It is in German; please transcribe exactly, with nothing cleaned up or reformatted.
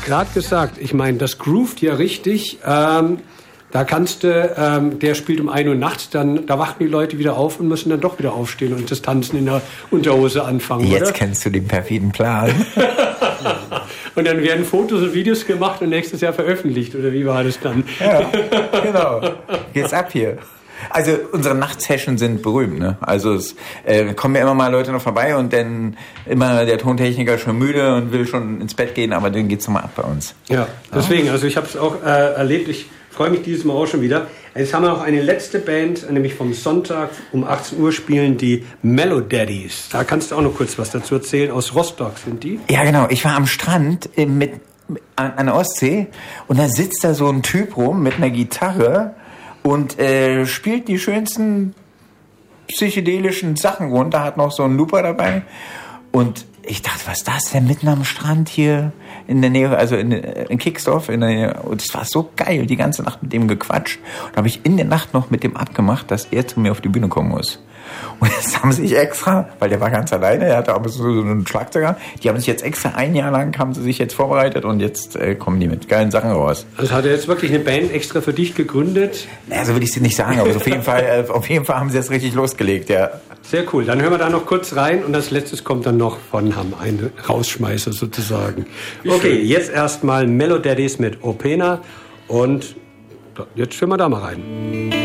gerade gesagt, ich meine, das groovt ja richtig. Ähm, da kannst du, ähm, der spielt um ein Uhr nachts, dann da wachen die Leute wieder auf und müssen dann doch wieder aufstehen und das Tanzen in der Unterhose anfangen. Jetzt oder? kennst du den perfiden Plan. Und dann werden Fotos und Videos gemacht und nächstes Jahr veröffentlicht, oder wie war das dann? Ja, genau. Geht's ab hier. Also unsere Nachtsessions sind berühmt, ne? Also es äh, kommen ja immer mal Leute noch vorbei und dann immer der Tontechniker schon müde und will schon ins Bett gehen, aber dann geht's nochmal ab bei uns. Ja, deswegen, also ich habe es auch äh, erlebt, ich freue mich dieses Mal auch schon wieder. Jetzt haben wir noch eine letzte Band, nämlich vom Sonntag um achtzehn Uhr spielen die Mellow Daddies. Da kannst du auch noch kurz was dazu erzählen. Aus Rostock sind die. Ja, genau. Ich war am Strand äh, mit, an, an der Ostsee und da sitzt da so ein Typ rum mit einer Gitarre und äh, spielt die schönsten psychedelischen Sachen runter, hat noch so einen Looper dabei. Und ich dachte, was ist das denn mitten am Strand hier in der Nähe, also in, in Kixdorf in der Nähe. Und es war so geil, die ganze Nacht mit dem gequatscht. Und habe ich in der Nacht noch mit dem abgemacht, dass er zu mir auf die Bühne kommen muss. Und jetzt haben sie sich extra, weil der war ganz alleine, er hatte aber so, so einen Schlagzeuger, die haben sich jetzt extra ein Jahr lang, haben sie sich jetzt vorbereitet und jetzt äh, kommen die mit geilen Sachen raus. Also hat er jetzt wirklich eine Band extra für dich gegründet? Naja, so will ich sie nicht sagen, aber auf jeden Fall, äh, auf jeden Fall haben sie jetzt richtig losgelegt, ja. Sehr cool. Dann hören wir da noch kurz rein und als letztes kommt dann noch von Hamm ein Rausschmeißer sozusagen. Okay, jetzt erstmal Mellow Daddies mit Opena und jetzt hören wir da mal rein.